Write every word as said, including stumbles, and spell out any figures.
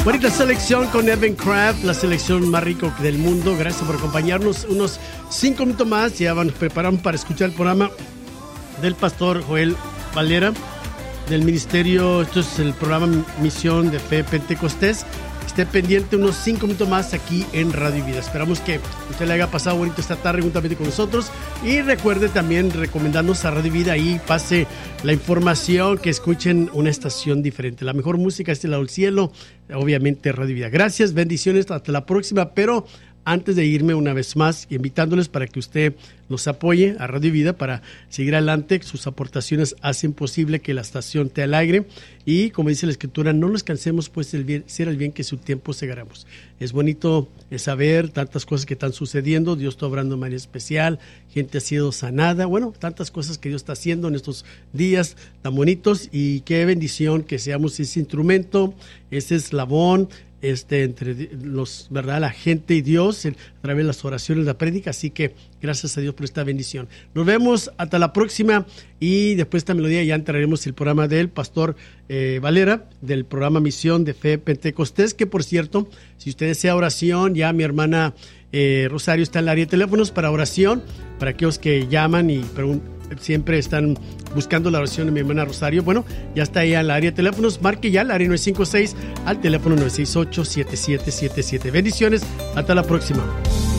Bonita selección con Evan Craft, la selección más rica del mundo. Gracias por acompañarnos. Unos cinco minutos más, ya nos preparamos para escuchar el programa del pastor Joel Valera, del ministerio. Esto es el programa Misión de Fe Pentecostés. Esté pendiente unos cinco minutos más aquí en Radio Vida. Esperamos que usted le haya pasado bonito esta tarde juntamente con nosotros. Y recuerde también recomendarnos a Radio Vida. Ahí pase la información, que escuchen una estación diferente. La mejor música es el lado del cielo, obviamente Radio Vida. Gracias, bendiciones, hasta la próxima. Pero antes de irme una vez más, invitándoles para que usted nos apoye a Radio Vida para seguir adelante. Sus aportaciones hacen posible que la estación te alegre. Y como dice la Escritura, no nos cansemos pues el bien, ser el bien que su tiempo segaremos. Es bonito saber tantas cosas que están sucediendo. Dios está obrando de manera especial. Gente ha sido sanada. Bueno, tantas cosas que Dios está haciendo en estos días tan bonitos. Y qué bendición que seamos ese instrumento, ese eslabón, Este, entre los, ¿verdad? La gente y Dios, a través de las oraciones, la prédica. Así que gracias a Dios por esta bendición. Nos vemos hasta la próxima. Y después de esta melodía ya entraremos el programa del pastor eh, Valera, del programa Misión de Fe Pentecostés, que por cierto, si usted desea oración, ya mi hermana eh, Rosario está en el área de teléfonos para oración, para aquellos que llaman y preguntan, siempre están buscando la oración de mi hermana Rosario. Bueno, ya está ahí en la área de teléfonos. Marque ya el área nueve cinco seis al teléfono nueve seis ocho, siete siete siete siete. Bendiciones, hasta la próxima.